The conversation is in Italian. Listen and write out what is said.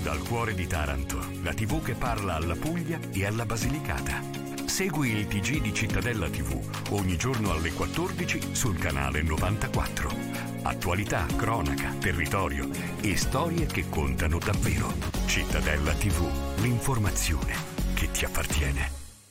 Dal cuore di Taranto, la TV che parla alla Puglia e alla Basilicata. Segui il TG di Cittadella TV ogni giorno alle 14 sul canale 94. Attualità, cronaca, territorio e storie che contano davvero. Cittadella TV, l'informazione che ti appartiene.